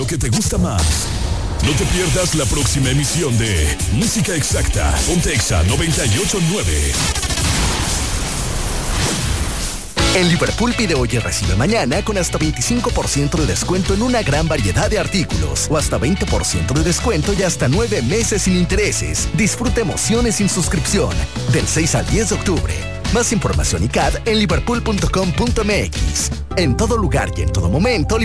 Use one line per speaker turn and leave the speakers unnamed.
lo que te gusta más. No te pierdas la próxima emisión de Música Exacta. Ponte Exa 98.9.
En Liverpool pide hoy y recibe mañana con hasta 25% de descuento en una gran variedad de artículos o hasta 20% de descuento y hasta 9 meses sin intereses. Disfruta emociones sin suscripción del 6 al 10 de octubre. Más información y CAD en liverpool.com.mx. En todo lugar y en todo momento,